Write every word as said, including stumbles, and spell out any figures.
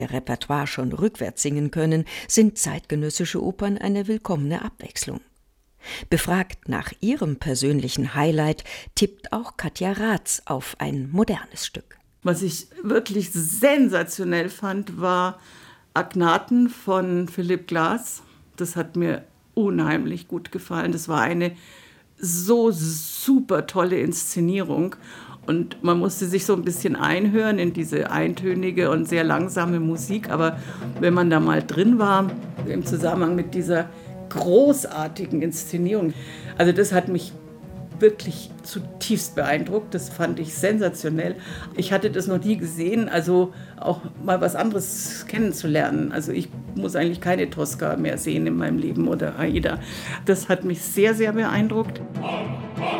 ihr Repertoire schon rückwärts singen können, sind zeitgenössische Opern eine willkommene Abwechslung. Befragt nach ihrem persönlichen Highlight, tippt auch Katja Raths auf ein modernes Stück. Was ich wirklich sensationell fand, war Agnaten von Philipp Glass. Das hat mir unheimlich gut gefallen. Das war eine so super tolle Inszenierung. Und man musste sich so ein bisschen einhören in diese eintönige und sehr langsame Musik. Aber wenn man da mal drin war, im Zusammenhang mit dieser großartigen Inszenierung, also das hat mich wirklich zutiefst beeindruckt. Das fand ich sensationell. Ich hatte das noch nie gesehen, also auch mal was anderes kennenzulernen. Also ich muss eigentlich keine Tosca mehr sehen in meinem Leben oder Aida. Das hat mich sehr, sehr beeindruckt.